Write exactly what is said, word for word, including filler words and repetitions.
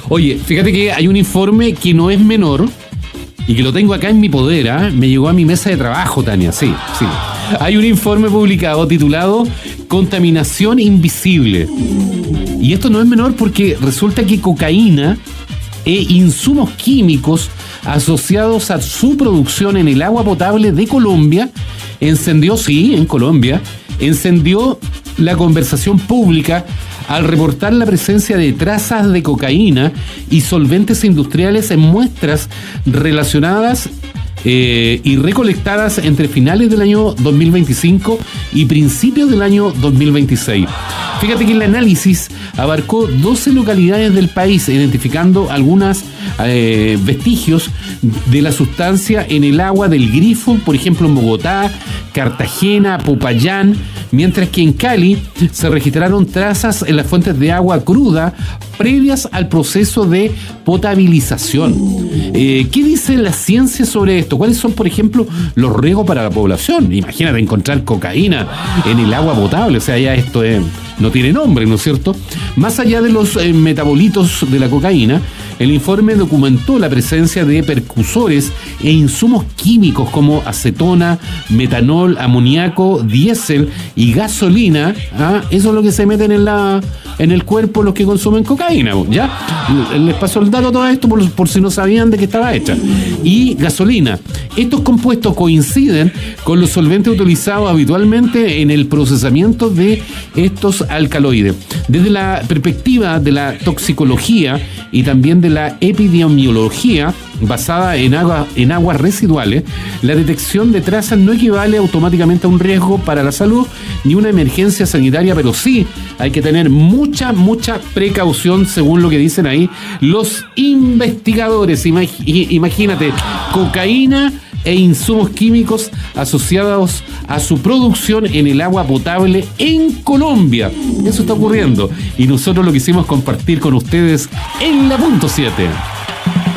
Oye, fíjate que hay un informe que no es menor y que lo tengo acá en mi poder, ¿eh? Me llegó a mi mesa de trabajo, Tania, sí, sí. Hay un informe publicado titulado Contaminación Invisible. Y esto no es menor porque resulta que cocaína e insumos químicos asociados a su producción en el agua potable de Colombia encendió, sí, en Colombia, encendió la conversación pública al reportar la presencia de trazas de cocaína y solventes industriales en muestras relacionadas eh, y recolectadas entre finales del año dos mil veinticinco y principios del año dos mil veintiséis. Fíjate que el análisis abarcó doce localidades del país, identificando algunos eh, vestigios de la sustancia en el agua del grifo, por ejemplo en Bogotá, Cartagena, Popayán, mientras que en Cali se registraron trazas en las fuentes de agua cruda previas al proceso de potabilización. Eh, ¿Qué dice la ciencia sobre esto? ¿Cuáles son, por ejemplo, los riesgos para la población? Imagínate encontrar cocaína en el agua potable, o sea, ya esto es... no tiene nombre, ¿no es cierto? Más allá de los eh, metabolitos de la cocaína, el informe documentó la presencia de precursores e insumos químicos como acetona, metanol, amoníaco, diésel y gasolina. ¿Ah? Eso es lo que se meten en la en el cuerpo los que consumen cocaína, ¿ya? Les paso el dato todo esto por, por si no sabían de qué estaba hecha. Y gasolina. Estos compuestos coinciden con los solventes utilizados habitualmente en el procesamiento de estos alcaloides. Desde la perspectiva de la toxicología y también de la epidemiología basada en, agua, en aguas residuales, la detección de trazas no equivale automáticamente a un riesgo para la salud ni una emergencia sanitaria, pero sí hay que tener mucha, mucha precaución según lo que dicen ahí los investigadores. Imagínate, cocaína e insumos químicos asociados a su producción en el agua potable en Colombia. Eso está ocurriendo y nosotros lo quisimos compartir con ustedes en la punto siete.